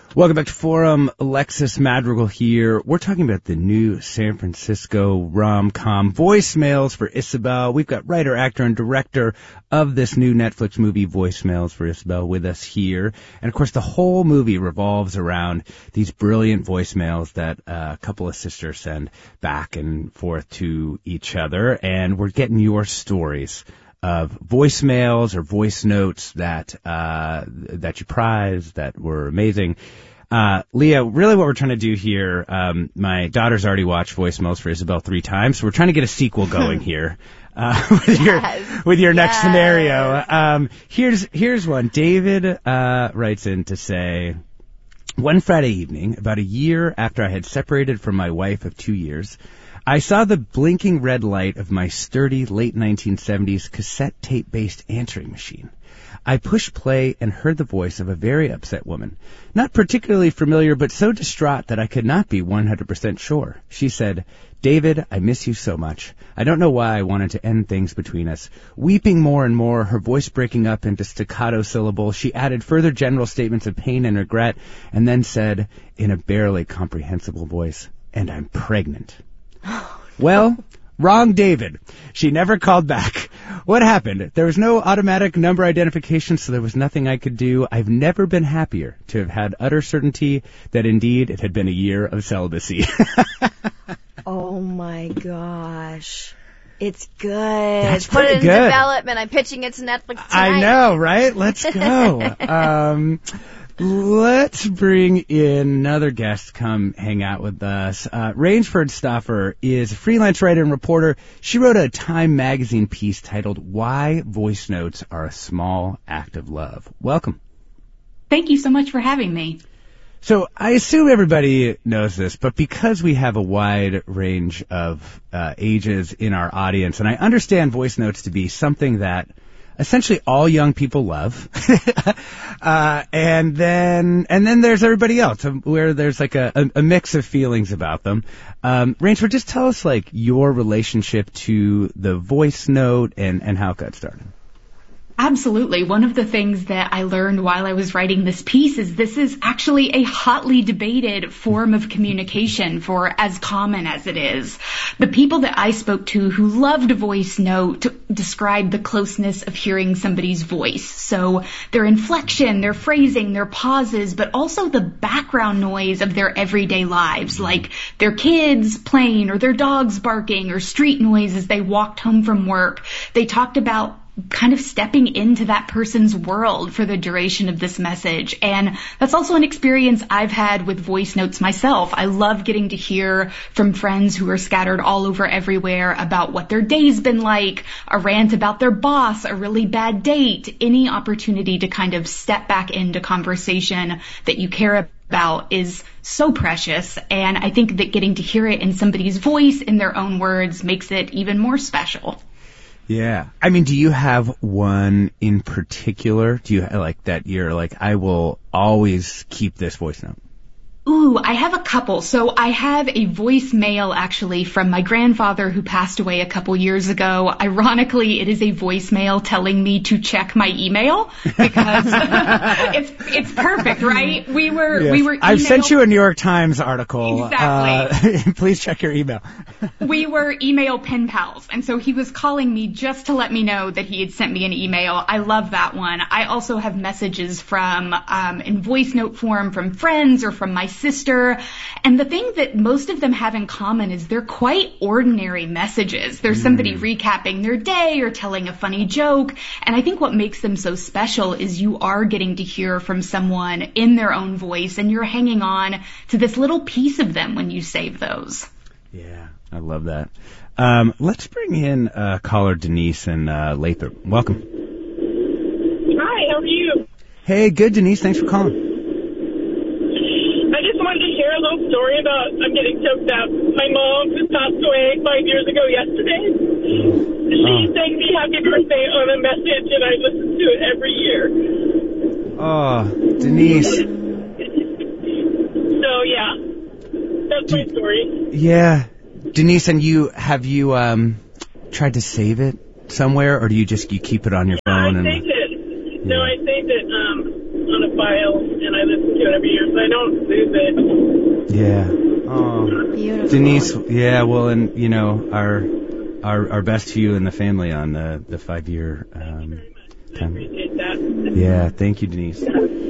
Welcome back to Forum. Alexis Madrigal here. We're talking about the new San Francisco rom-com Voicemails for Isabel. We've got writer, actor, and director of this new Netflix movie, Voicemails for Isabel, with us here. And, of course, the whole movie revolves around these brilliant voicemails that a couple of sisters send back and forth to each other. And we're getting your stories of voicemails or voice notes that you prize, that were amazing. Leah, really what we're trying to do here, my daughter's already watched Voicemails for Isabel 3 times, so we're trying to get a sequel going here, with your next scenario. Here's one. David, writes in to say, one Friday evening, about a year after I had separated from my wife of 2 years, I saw the blinking red light of my sturdy late 1970s cassette tape-based answering machine. I pushed play and heard the voice of a very upset woman. Not particularly familiar, but so distraught that I could not be 100% sure. She said, "David, I miss you so much. I don't know why I wanted to end things between us." Weeping more and more, her voice breaking up into staccato syllables, she added further general statements of pain and regret, and then said, in a barely comprehensible voice, "And I'm pregnant." Well, wrong, David. She never called back. What happened? There was no automatic number identification, so there was nothing I could do. I've never been happier to have had utter certainty that indeed it had been a year of celibacy. Oh my gosh. It's good. That's Put it in good. development. I'm pitching it to Netflix tonight. I know, right? Let's go. Let's bring in another guest to come hang out with us. Rainsford Stauffer is a freelance writer and reporter. She wrote a Time magazine piece titled "Why Voice Notes Are a Small Act of Love." Welcome. Thank you so much for having me. So I assume everybody knows this, but because we have a wide range of ages in our audience, and I understand voice notes to be something that essentially all young people love. And then there's everybody else where there's like a mix of feelings about them. Rainsford, just tell us like your relationship to the voice note and how it got started. Absolutely. One of the things that I learned while I was writing this piece is this is actually a hotly debated form of communication for as common as it is. The people that I spoke to who loved a voice note described the closeness of hearing somebody's voice. So their inflection, their phrasing, their pauses, but also the background noise of their everyday lives, like their kids playing or their dogs barking or street noise as they walked home from work. They talked about kind of stepping into that person's world for the duration of this message. And that's also an experience I've had with voice notes myself. I love getting to hear from friends who are scattered all over everywhere about what their day's been like, a rant about their boss, a really bad date, any opportunity to kind of step back into conversation that you care about is so precious. And I think that getting to hear it in somebody's voice, in their own words, makes it even more special. Yeah. I mean, do you have one in particular? Do you like that you're like, I will always keep this voice note? Ooh, I have a couple. So I have a voicemail actually from my grandfather who passed away a couple years ago. Ironically, it is a voicemail telling me to check my email because it's perfect, right? We were I've sent you a New York Times article. Exactly. Please check your email. We were email pen pals. And so he was calling me just to let me know that he had sent me an email. I love that one. I also have messages from, in voice note form from friends or from my sister. And the thing that most of them have in common is they're quite ordinary messages. There's somebody recapping their day or telling a funny joke. And I think what makes them so special is you are getting to hear from someone in their own voice and you're hanging on to this little piece of them when you save those. Yeah, I love that. Let's bring in caller Denise and Lathrop. Welcome. Hi, how are you? Hey, good, Denise. Thanks for calling. I just wanted to share a little story about I'm getting choked up. My mom just passed away 5 years ago yesterday. She sang me happy birthday on a message, and I listen to it every year. Oh, Denise. So, yeah, that's my story. Yeah. Denise, and have you tried to save it somewhere, or do you keep it on your phone? I saved it. No, I saved it on a file, and I listen to it every year, so I don't lose it. Yeah. Oh, Beautiful. Denise. Yeah. Well, and you know, our best to you and the family on the 5-year I time. appreciate that. Yeah. Thank you, Denise.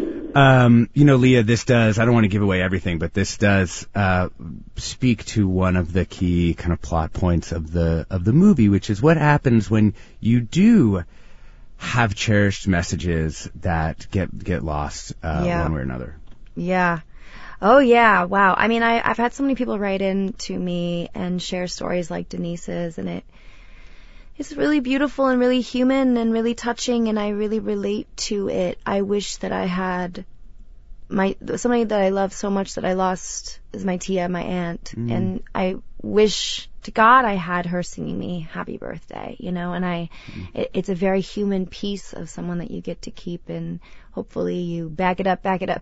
You know, Leah, this does, I don't want to give away everything, but this does speak to one of the key kind of plot points of the movie, which is what happens when you do have cherished messages that get lost one way or another. Yeah. Oh, yeah. Wow. I mean, I've had so many people write in to me and share stories like Denise's, and it's really beautiful and really human and really touching, and I really relate to it. I wish that I had somebody that I love so much that I lost is my Tia, my aunt, and I wish to God I had her singing me happy birthday, you know, and it's a very human piece of someone that you get to keep, and hopefully you back it up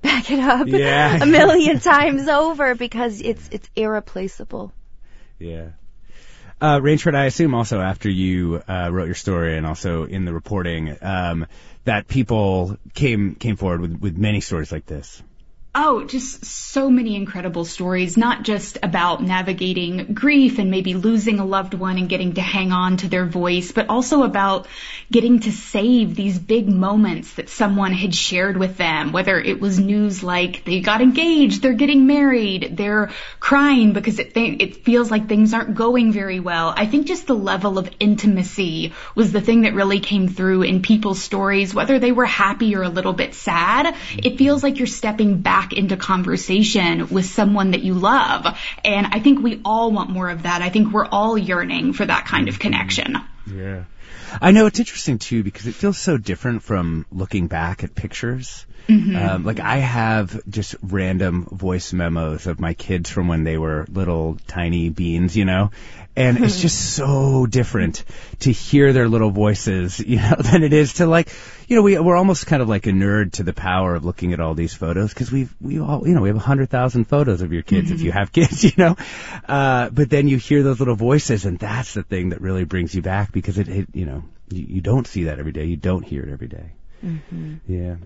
Yeah. a million times over, because it's irreplaceable. Yeah. Rainford, I assume also after you wrote your story and also in the reporting that people came forward with many stories like this. Oh, just so many incredible stories, not just about navigating grief and maybe losing a loved one and getting to hang on to their voice, but also about getting to save these big moments that someone had shared with them, whether it was news like they got engaged, they're getting married, they're crying because it feels like things aren't going very well. I think just the level of intimacy was the thing that really came through in people's stories, whether they were happy or a little bit sad. It feels like you're stepping back into conversation with someone that you love. And I think we all want more of that. I think we're all yearning for that kind of connection. Yeah. I know it's interesting too, because it feels so different from looking back at pictures. Like I have just random voice memos of my kids from when they were little tiny beans, you know, and it's just so different to hear their little voices, you know, than it is to like, you know, we're almost kind of like a nerd to the power of looking at all these photos, because we all, you know, we have 100,000 photos of your kids if you have kids, you know, but then you hear those little voices, and that's the thing that really brings you back, because it you know, you don't see that every day, you don't hear it every day. Yeah.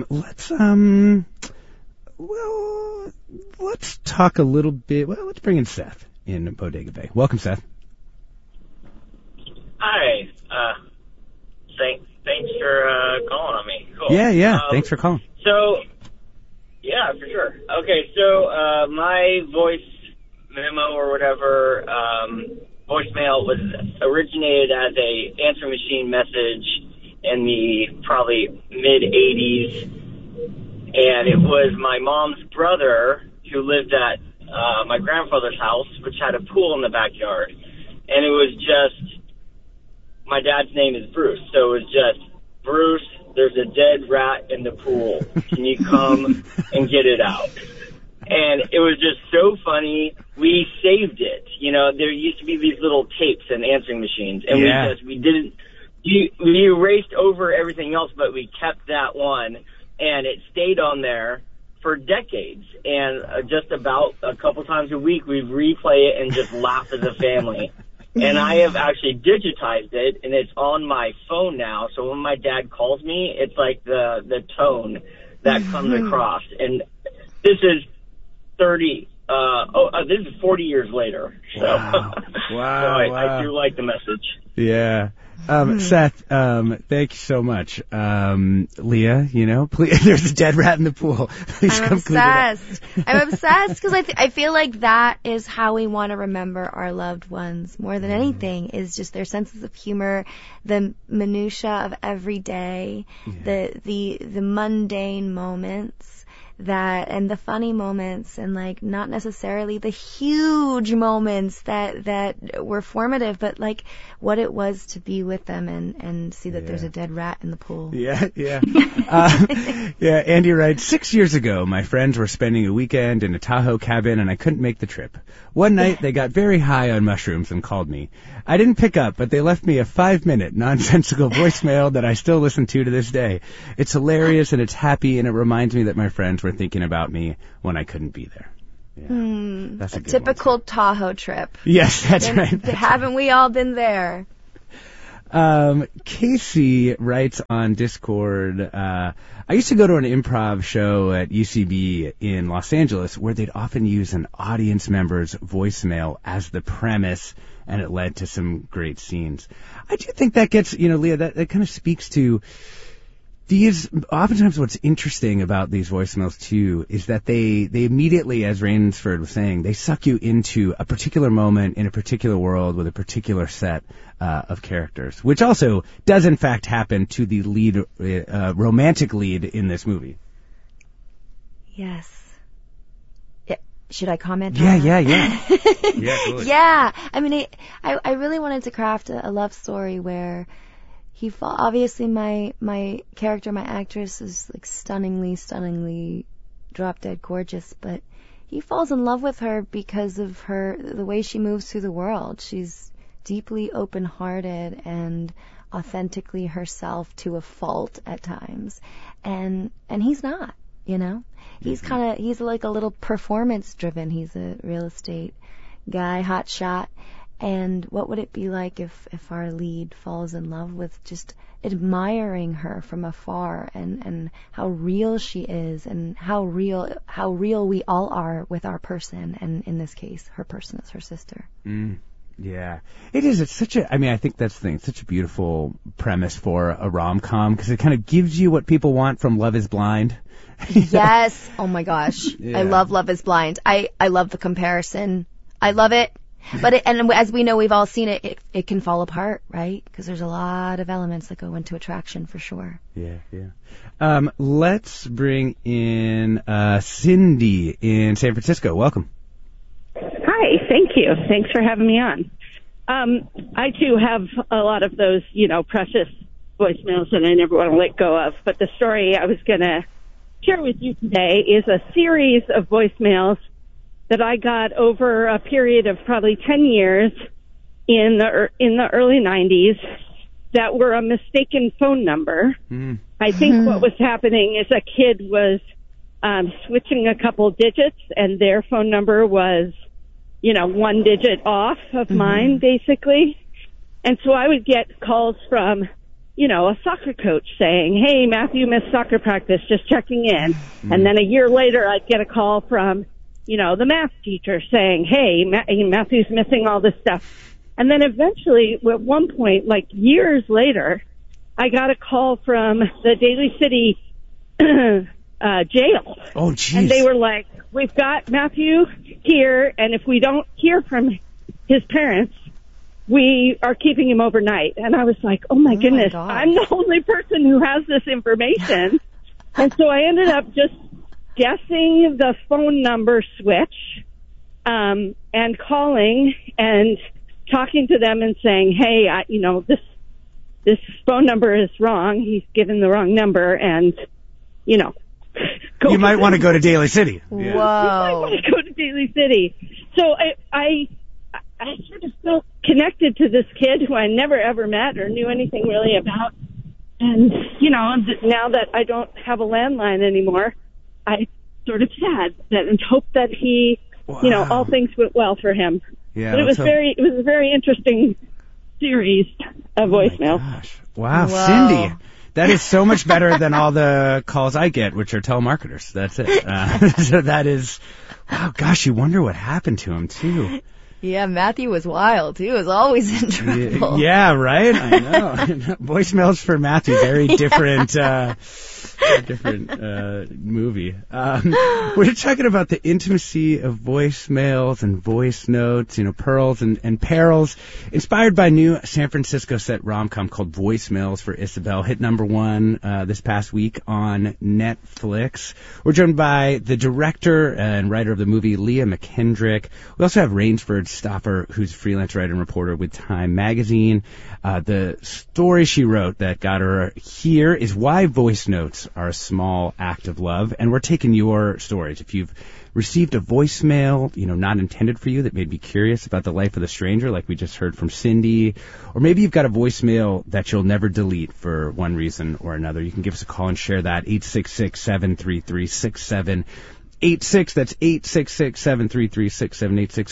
Let's talk a little bit. Well, let's bring in Seth in Bodega Bay. Welcome, Seth. Hi. Thanks for calling on me. Cool. Yeah. Thanks for calling. So, yeah, for sure. Okay, so my voice memo or whatever, voicemail was originated as a answering machine message in the probably mid-'80s, and it was my mom's brother who lived at my grandfather's house, which had a pool in the backyard, and it was just, my dad's name is Bruce, so it was just, Bruce, there's a dead rat in the pool, can you come and get it out? And it was just so funny. We saved it, you know, there used to be these little tapes in answering machines, and we erased over everything else, but we kept that one, and it stayed on there for decades. And just about a couple times a week, we replay it and just laugh as a family. And I have actually digitized it, and it's on my phone now. So when my dad calls me, it's like the tone that comes across. And this is 40 years later. So, Wow. So I do like the message. Yeah. Seth, thank you so much. Leah, you know, please, there's a dead rat in the pool. Please I'm come clean it up. obsessed. I'm obsessed because I feel like that is how we want to remember our loved ones more than anything, is just their senses of humor, the minutia of every day, the mundane moments. And the funny moments, and like not necessarily the huge moments that were formative, but like what it was to be with them and see that there's a dead rat in the pool. Yeah. Andy writes, 6 years ago, my friends were spending a weekend in a Tahoe cabin, and I couldn't make the trip. One night, they got very high on mushrooms and called me. I didn't pick up, but they left me a 5-minute nonsensical voicemail that I still listen to this day. It's hilarious, and it's happy, and it reminds me that my friends were thinking about me when I couldn't be there. Yeah, that's a good typical one. Tahoe trip. Yes, that's right. Haven't we all been there? Casey writes on Discord, I used to go to an improv show at UCB in Los Angeles where they'd often use an audience member's voicemail as the premise, and it led to some great scenes. I do think that gets, Leah, that kind of speaks to these. Oftentimes what's interesting about these voicemails too is that they immediately, as Rainsford was saying, they suck you into a particular moment in a particular world with a particular set of characters, which also does in fact happen to the lead, romantic lead in this movie. Yes. Should I comment? Yeah. Yeah, totally. Yeah. I mean, I really wanted to craft a love story where obviously my character, my actress, is like stunningly drop dead gorgeous, but he falls in love with her because of the way she moves through the world. She's deeply open-hearted and authentically herself to a fault at times, and he's not. He's like a little performance driven. He's a real estate guy, hot shot. And what would it be like if our lead falls in love with just admiring her from afar and how real she is and how real we all are with our person, and in this case her person is her sister. Yeah, it is. It's I think that's the thing. It's such a beautiful premise for a rom-com because it kind of gives you what people want from Love is Blind. Yes. Oh my gosh. Yeah. I love Love is Blind. I love the comparison. I love it. But and as we know, we've all seen it, it can fall apart, right? Because there's a lot of elements that go into attraction for sure. Yeah. Let's bring in Cindy in San Francisco. Welcome. Hi, thank you. Thanks for having me on. I too have a lot of those, precious voicemails that I never want to let go of. But the story I was going to share with you today is a series of voicemails that I got over a period of probably 10 years in the early 90s that were a mistaken phone number. I think what was happening is a kid was switching a couple digits, and their phone number was, one digit off of mine, basically. And so I would get calls from, a soccer coach saying, "Hey, Matthew missed soccer practice, just checking in." And then a year later, I'd get a call from, the math teacher saying, "Hey, Matthew's missing all this stuff." And then eventually, at one point, like years later, I got a call from the Daly City jail. Oh, jeez. And they were like, "We've got Matthew here, and if we don't hear from his parents, we are keeping him overnight." And I was like, oh my goodness, I'm the only person who has this information. And so I ended up just guessing the phone number switch, and calling and talking to them and saying, "Hey, this phone number is wrong. He's given the wrong number, and, you might want to go to Daly City." Whoa. You might want to go to Daly City. So I sort of felt connected to this kid who I never ever met or knew anything really about. And, now that I don't have a landline anymore, I sort of sad and hope that he, all things went well for him. Yeah. But it was a very interesting series of voicemails. Gosh. Wow, Whoa. Cindy. That is so much better than all the calls I get, which are telemarketers. That's it. So that is, wow, gosh, you wonder what happened to him, too. Yeah, Matthew was wild. He was always in trouble. Yeah, right? I know. Voicemails for Matthew, very different, movie. We're talking about the intimacy of voicemails and voice notes, pearls and perils, inspired by a new San Francisco set rom-com called Voicemails for Isabel. Hit #1 this past week on Netflix. We're joined by the director and writer of the movie, Leah McKendrick. We also have Rainsford Stopper, who's a freelance writer and reporter with Time Magazine. The story she wrote that got her here is why voice notes are a small act of love. And we're taking your stories. If you've received a voicemail, not intended for you that made me curious about the life of the stranger, like we just heard from Cindy, or maybe you've got a voicemail that you'll never delete for one reason or another, you can give us a call and share that, 866-733-6788. 86. That's 866-733-6786.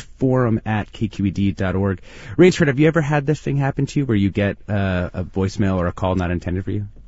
forum@kqed.org. Rainsford, have you ever had this thing happen to you where you get a voicemail or a call not intended for you?